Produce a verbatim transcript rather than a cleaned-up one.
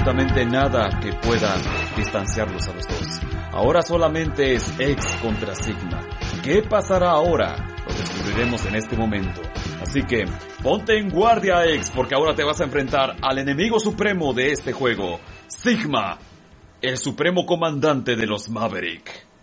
absolutamente nada que pueda distanciarlos a los dos. Ahora solamente es X contra Sigma. ¿Qué pasará ahora? Lo descubriremos en este momento. Así que ponte en guardia, X, porque ahora te vas a enfrentar al enemigo supremo de este juego, Sigma, el supremo comandante de los Maverick.